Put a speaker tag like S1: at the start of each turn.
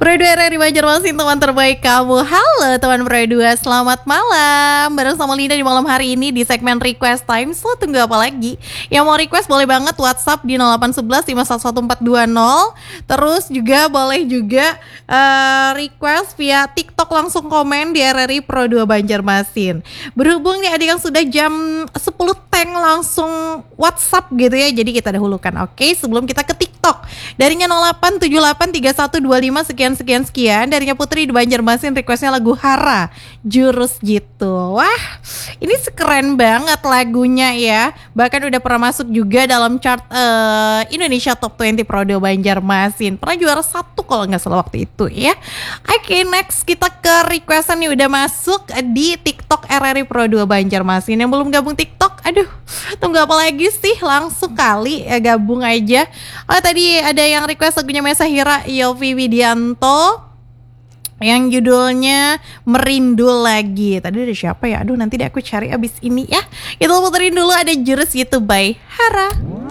S1: Pro 2 RRI Banjarmasin, teman terbaik kamu. Halo teman Pro 2, selamat malam. Bareng sama Linda di malam hari ini di segmen Request Time. So, tunggu apa lagi? Yang mau request boleh banget WhatsApp di 0811 511420. Terus juga boleh juga request via TikTok, langsung komen di RRI Pro 2 Banjarmasin. Berhubung nih adik yang sudah jam 10 teng langsung WhatsApp gitu ya. Jadi kita dahulukan, oke? Sebelum kita ke TikTok. Darinya 08783125 sekian. Darinya Putri di Banjarmasin, requestnya lagu Hara Jurus gitu. Wah, ini keren banget lagunya ya. Bahkan udah pernah masuk juga dalam chart Indonesia Top 20 Pro 2 Banjarmasin. Pernah juara 1 kalau nggak salah waktu itu ya. Oke, next kita ke requestan nih, udah masuk di TikTok RRI Pro 2 Banjarmasin. Yang belum gabung TikTok, aduh, tunggu apa lagi sih? Langsung kali ya gabung aja. Oh, tadi ada yang request lagunya Mesa Hira Yofi Widianto yang judulnya Merindu Lagi. Tadi ada siapa ya? Aduh, nanti deh aku cari abis ini ya. Kita puterin dulu, ada Jurus gitu by Hara.